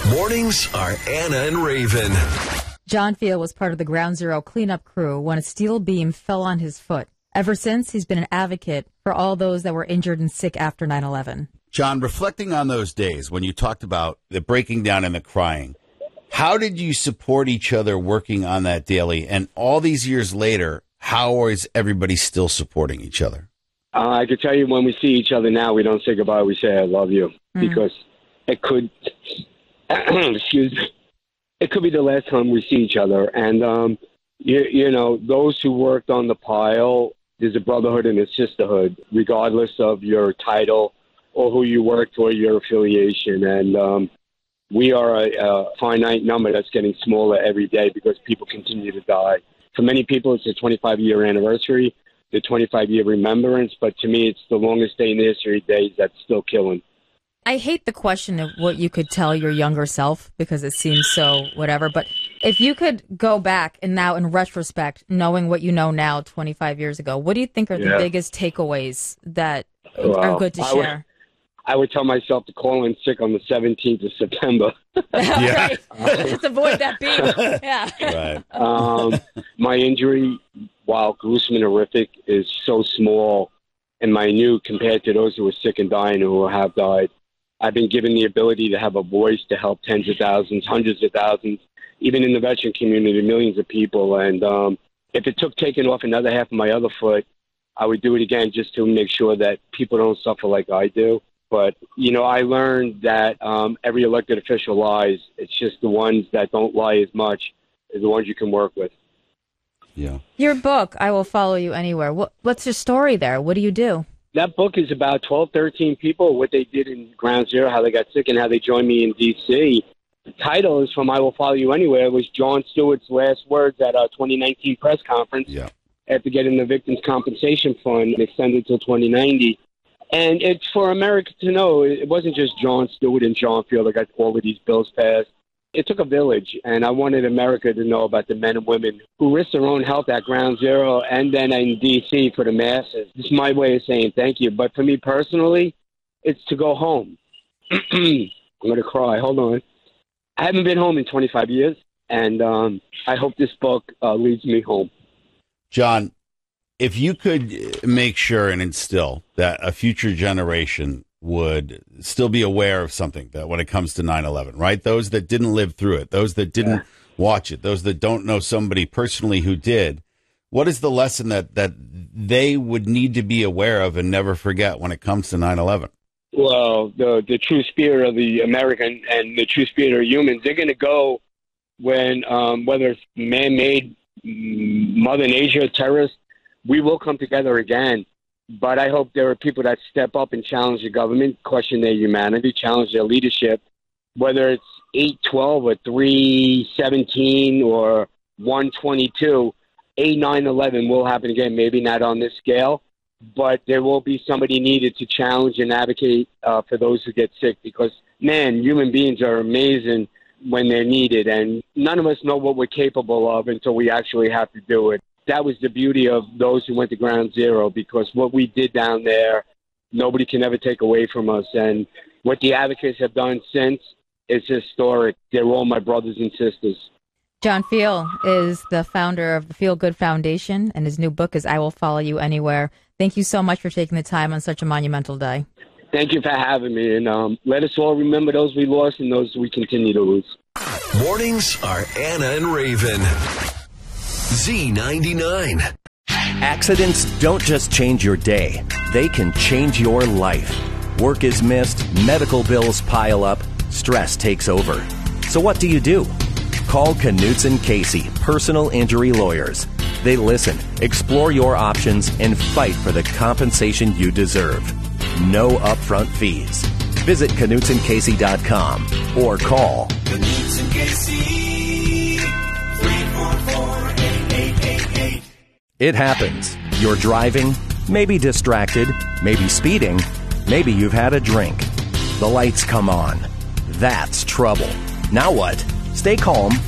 Mornings are Anna and Raven. John Field was part of the Ground Zero cleanup crew when a steel beam fell on his foot. Ever since, he's been an advocate for all those that were injured and sick after 9/11. John, reflecting on those days when you talked about the breaking down and the crying, how did you support each other working on that daily? And all these years later, how is everybody still supporting each other? I could tell you when we see each other now, we don't say goodbye, we say I love you. Because it could, excuse me, it could be the last time we see each other. And, you know, those who worked on the pile, there's a brotherhood and a sisterhood, regardless of your title or who you worked for, your affiliation. And we are a finite number that's getting smaller every day because people continue to die. For many people, it's a 25-year anniversary, the 25-year remembrance. But to me, it's the longest day in the history days that's still killing. I hate the question of what you could tell your younger self because it seems so whatever. But if you could go back and now in retrospect, knowing what you know now 25 years ago, what do you think are the biggest takeaways that are good to share? I would tell myself to call in sick on the 17th of September. Yeah. Just avoid that beat. Yeah. Right. My injury, while gruesome and horrific, is so small and minute compared to those who are sick and dying or who have died. I've been given the ability to have a voice to help tens of thousands, hundreds of thousands, even in the veteran community, millions of people. And if it took taking off another half of my other foot, I would do it again just to make sure that people don't suffer like I do. But, you know, I learned that every elected official lies. It's just the ones that don't lie as much as the ones you can work with. Yeah. Your book, I Will Follow You Anywhere. What's your story there? What do you do? That book is about 12, 13 people, what they did in Ground Zero, how they got sick, and how they joined me in D.C. The title is from I Will Follow You Anywhere. It was Jon Stewart's last words at our 2019 press conference after getting the Victims' Compensation Fund extended till 2090. And it's for America to know it wasn't just Jon Stewart and John Field that got all of these bills passed. It took a village, and I wanted America to know about the men and women who risked their own health at Ground Zero and then in D.C. for the masses. It's my way of saying thank you. But for me personally, it's to go home. I'm going to cry. Hold on. I haven't been home in 25 years, and I hope this book leads me home. John, if you could make sure and instill that a future generation would still be aware of something that when it comes to 9/11, right? Those that didn't live through it, those that didn't watch it, those that don't know somebody personally who did, what is the lesson that they would need to be aware of and never forget when it comes to 9/11? Well, the true spirit of the American and the true spirit of humans, they're going to go when, whether it's man-made, Mother Nature, terrorists, we will come together again. But I hope there are people that step up and challenge the government, question their humanity, challenge their leadership, whether it's 8/12 or 3/17 or 1/22. 9/11 will happen again, maybe not on this scale, but there will be somebody needed to challenge and advocate for those who get sick because, man, human beings are amazing when they're needed, and none of us know what we're capable of until we actually have to do it. That was the beauty of those who went to Ground Zero because what we did down there, nobody can ever take away from us. And what the advocates have done since is historic. They're all my brothers and sisters. John Field is the founder of the Feel Good Foundation, and his new book is I Will Follow You Anywhere. Thank you so much for taking the time on such a monumental day. Thank you for having me. And let us all remember those we lost and those we continue to lose. Mornings are Anna and Raven. Z99. Accidents don't just change your day, they can change your life. Work is missed, medical bills pile up, stress takes over. So what do? Call Knutson Casey, personal injury lawyers. They listen, explore your options, and fight for the compensation you deserve. No upfront fees. Visit KnutsonCasey.com or call Knutson Casey 344-8888. It happens. You're driving, maybe distracted, maybe speeding, maybe you've had a drink. The lights come on. That's trouble. Now what? Stay calm.